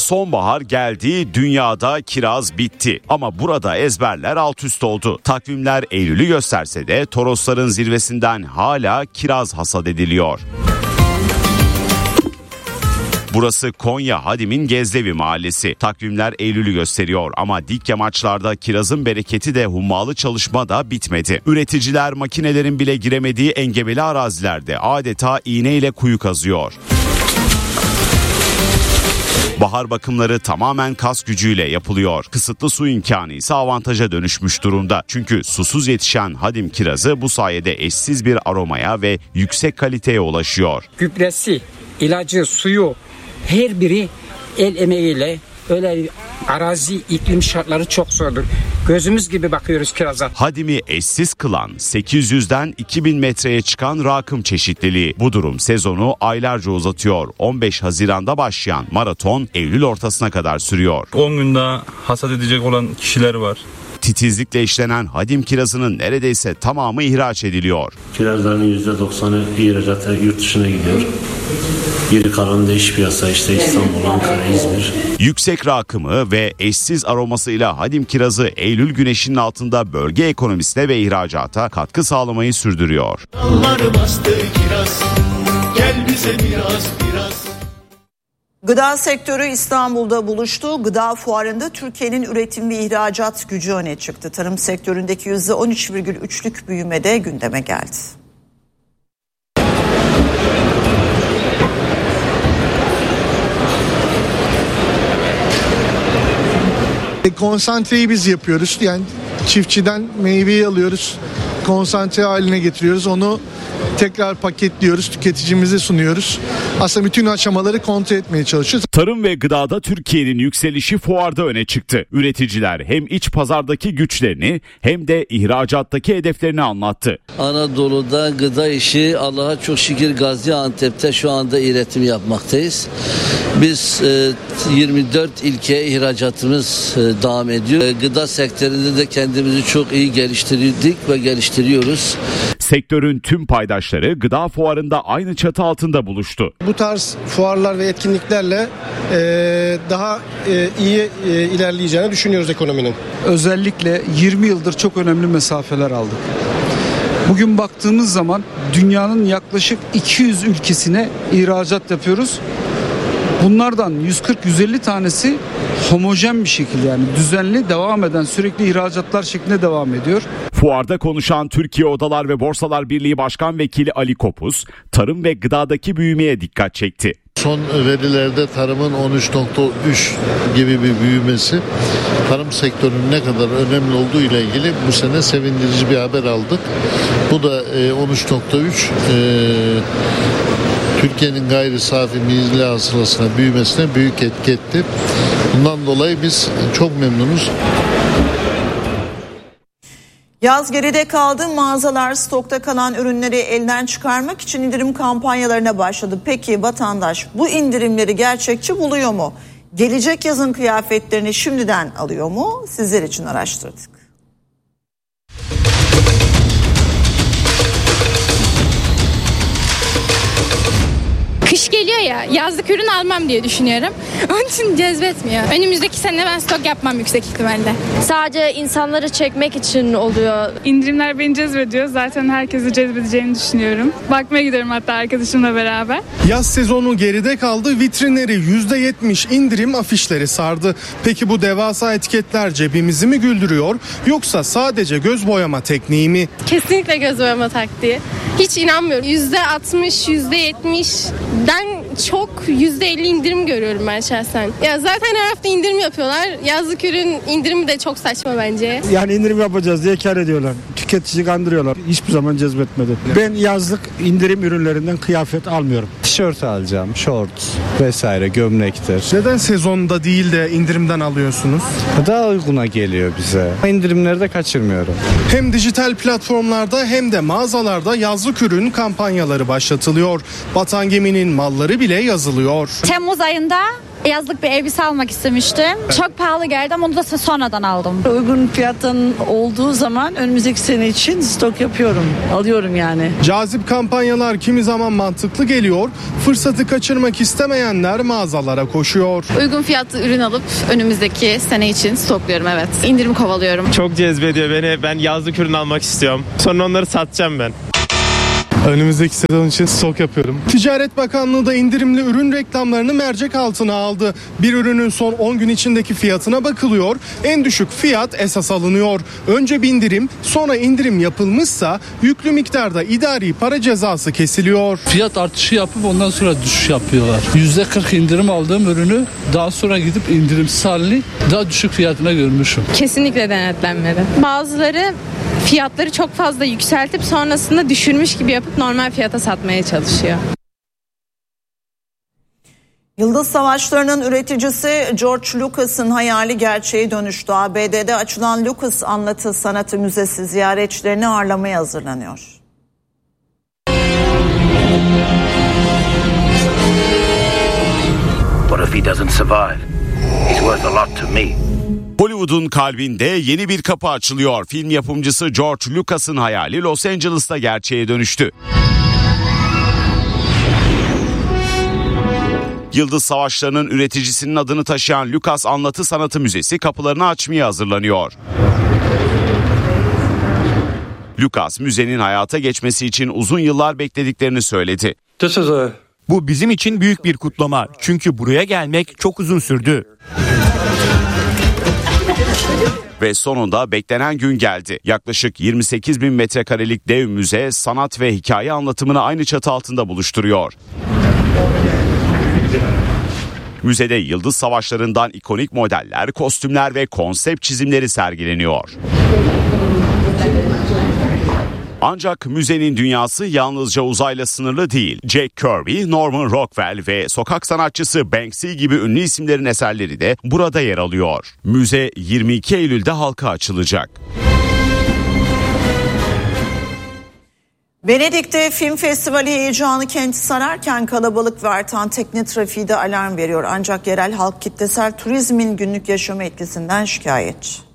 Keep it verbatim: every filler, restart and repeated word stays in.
Sonbahar geldi, dünyada kiraz bitti. Ama burada ezberler alt üst oldu. Takvimler Eylül'ü gösterse de Torosların zirvesinden hala kiraz hasat ediliyor. Burası Konya Hadim'in Gezdevi mahallesi. Takvimler Eylül'ü gösteriyor ama dik yamaçlarda kirazın bereketi de hummalı çalışma da bitmedi. Üreticiler makinelerin bile giremediği engebeli arazilerde adeta iğneyle kuyu kazıyor. Bahar bakımları tamamen kas gücüyle yapılıyor. Kısıtlı su imkanı ise avantaja dönüşmüş durumda. Çünkü susuz yetişen Hadim kirazı bu sayede eşsiz bir aromaya ve yüksek kaliteye ulaşıyor. Gübresi, ilacı, suyu her biri el emeğiyle, öyle arazi iklim şartları çok zordur. Gözümüz gibi bakıyoruz kiraza. Hadim'i eşsiz kılan sekiz yüzden iki bin metreye çıkan rakım çeşitliliği. Bu durum sezonu aylarca uzatıyor. on beş Haziran'da başlayan maraton Eylül ortasına kadar sürüyor. on gün daha hasat edecek olan kişiler var. Titizlikle işlenen Hadim kirazının neredeyse tamamı ihraç ediliyor. Kirazların yüzde doksanı ihracata, yurt dışına gidiyor. Geri kalan da iş piyasa, işte İstanbul, Ankara, İzmir. Yüksek rakımı ve eşsiz aromasıyla Hadim kirazı Eylül güneşinin altında bölge ekonomisine ve ihracata katkı sağlamayı sürdürüyor. Dalları bastı kiraz, gel bize biraz biraz. Gıda sektörü İstanbul'da buluştu. Gıda fuarında Türkiye'nin üretim ve ihracat gücü öne çıktı. Tarım sektöründeki yüzde on üç virgül üçlük büyüme de gündeme geldi. Konsantreyi biz yapıyoruz. Yani çiftçiden meyveyi alıyoruz, konsantre haline getiriyoruz. Onu tekrar paketliyoruz, tüketicimize sunuyoruz. Aslında bütün aşamaları kontrol etmeye çalışıyoruz. Tarım ve gıdada Türkiye'nin yükselişi fuarda öne çıktı. Üreticiler hem iç pazardaki güçlerini hem de ihracattaki hedeflerini anlattı. Anadolu'da gıda işi Allah'a çok şükür Gaziantep'te şu anda üretim yapmaktayız. Biz yirmi dört ilke ihracatımız devam ediyor. Gıda sektöründe de kendimizi çok iyi geliştirdik ve geliştiriyoruz. Sektörün tüm paydaşları gıda fuarında aynı çatı altında buluştu. Bu tarz fuarlar ve etkinliklerle e, daha e, iyi e, ilerleyeceğini düşünüyoruz ekonominin. Özellikle yirmi yıldır çok önemli mesafeler aldık. Bugün baktığımız zaman dünyanın yaklaşık iki yüz ülkesine ihracat yapıyoruz. Bunlardan yüz kırk yüz elli tanesi homojen bir şekilde, yani düzenli devam eden sürekli ihracatlar şeklinde devam ediyor. Fuarda konuşan Türkiye Odalar ve Borsalar Birliği Başkan Vekili Ali Kopuz, tarım ve gıdadaki büyümeye dikkat çekti. Son verilerde tarımın on üç nokta üç gibi bir büyümesi, tarım sektörünün ne kadar önemli olduğu ile ilgili bu sene sevindirici bir haber aldık. Bu da on üç nokta üç Türkiye'nin gayri safi milli hasılasına büyümesine büyük etki etti. Bundan dolayı biz çok memnunuz. Yaz geride kaldı. Mağazalar stokta kalan ürünleri elden çıkarmak için indirim kampanyalarına başladı. Peki vatandaş bu indirimleri gerçekçi buluyor mu? Gelecek yazın kıyafetlerini şimdiden alıyor mu? Sizler için araştırdık. Kış geliyor ya, yazlık ürün almam diye düşünüyorum. Onun için cezbetmiyor. Önümüzdeki sene ben stok yapmam yüksek ihtimalle. Sadece insanları çekmek için oluyor. İndirimler beni cezbediyor. Zaten herkesi cezbedeceğini düşünüyorum. Bakmaya gidiyorum hatta arkadaşımla beraber. Yaz sezonu geride kaldı. Vitrinleri yüzde yetmiş indirim afişleri sardı. Peki bu devasa etiketler cebimizi mi güldürüyor yoksa sadece göz boyama tekniği mi? Kesinlikle göz boyama taktiği. Hiç inanmıyorum. yüzde altmış, yüzde yetmişden çok yüzde elli indirim görüyorum ben şahsen. Ya zaten her hafta indirim yapıyorlar. Yazlık ürün indirimi de çok saçma bence. Yani indirim yapacağız diye kar ediyorlar. Tüketici kandırıyorlar. Hiçbir zaman cezbetmedi. Ben yazlık indirim ürünlerinden kıyafet almıyorum. Tişört alacağım, şort vesaire, gömlektir. Neden sezonda değil de indirimden alıyorsunuz? Daha uyguna geliyor bize. İndirimleri de kaçırmıyorum. Hem dijital platformlarda hem de mağazalarda yazlık ürün kampanyaları başlatılıyor. Batan geminin malları bile yazılıyor. Temmuz ayında yazlık bir elbise almak istemiştim. Çok pahalı geldi ama onu da sonradan aldım. Uygun fiyattan olduğu zaman önümüzdeki sene için stok yapıyorum. Alıyorum yani. Cazip kampanyalar kimi zaman mantıklı geliyor. Fırsatı kaçırmak istemeyenler mağazalara koşuyor. Uygun fiyatlı ürün alıp önümüzdeki sene için stokluyorum, evet. İndirim kovalıyorum. Çok cezbediyor beni. Ben yazlık ürün almak istiyorum. Sonra onları satacağım ben. Önümüzdeki sezon için stok yapıyorum. Ticaret Bakanlığı da indirimli ürün reklamlarını mercek altına aldı. Bir ürünün son on gün içindeki fiyatına bakılıyor. En düşük fiyat esas alınıyor. Önce bir indirim, sonra indirim yapılmışsa yüklü miktarda idari para cezası kesiliyor. Fiyat artışı yapıp ondan sonra düşüş yapıyorlar. yüzde kırk indirim aldığım ürünü daha sonra gidip indirimsiz halini daha düşük fiyatına görmüşüm. Kesinlikle denetlenmedi. Bazıları fiyatları çok fazla yükseltip sonrasında düşürmüş gibi yapıp normal fiyata satmaya çalışıyor. Yıldız Savaşları'nın üreticisi George Lucas'ın hayali gerçeğe dönüştü. A B D'de açılan Lucas Anlatı Sanatı Müzesi ziyaretçilerini ağırlamaya hazırlanıyor. What if he doesn't survive? He's worth a lot to me. Hollywood'un kalbinde yeni bir kapı açılıyor. Film yapımcısı George Lucas'ın hayali Los Angeles'ta gerçeğe dönüştü. Yıldız Savaşları'nın üreticisinin adını taşıyan Lucas Anlatı Sanatı Müzesi kapılarını açmaya hazırlanıyor. Lucas, müzenin hayata geçmesi için uzun yıllar beklediklerini söyledi. Bu bizim için büyük bir kutlama. Çünkü buraya gelmek çok uzun sürdü. Ve sonunda beklenen gün geldi. Yaklaşık yirmi sekiz bin metrekarelik dev müze sanat ve hikaye anlatımını aynı çatı altında buluşturuyor. Müzede Yıldız Savaşları'ndan ikonik modeller, kostümler ve konsept çizimleri sergileniyor. Ancak müzenin dünyası yalnızca uzayla sınırlı değil. Jack Kirby, Norman Rockwell ve sokak sanatçısı Banksy gibi ünlü isimlerin eserleri de burada yer alıyor. Müze yirmi iki Eylül'de halka açılacak. Venedik'te film festivali heyecanı kenti sararken kalabalık ve artan tekne trafiği de alarm veriyor. Ancak yerel halk kitlesel turizmin günlük yaşama etkisinden şikayetçi.